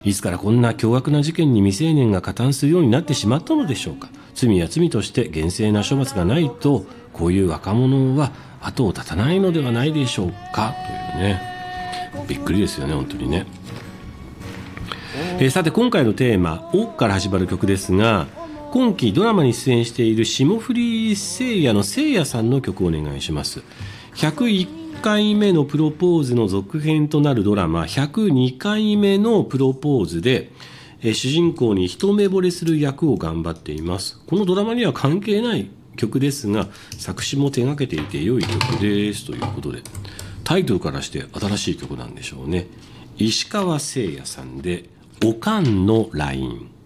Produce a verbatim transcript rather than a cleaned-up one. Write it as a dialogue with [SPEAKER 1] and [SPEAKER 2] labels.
[SPEAKER 1] いつからこんな凶悪な事件に未成年が加担するようになってしまったのでしょうか。罪や罪として厳正な処罰がないと、こういう若者は後を絶たないのではないでしょうか、というね。びっくりですよね、本当にね。えー、さて今回のテーマ「お」から始まる曲ですが、今期ドラマに出演している霜降りせいやのせいやさんの曲をお願いします。ひゃくいっかいめのプロポーズの続編となるドラマひゃくにかいめのプロポーズで、え主人公に一目惚れする役を頑張っています。このドラマには関係ない曲ですが、作詞も手がけていて良い曲ですということで、タイトルからして新しい曲なんでしょうね。石川せいやさんでおかんの ライン。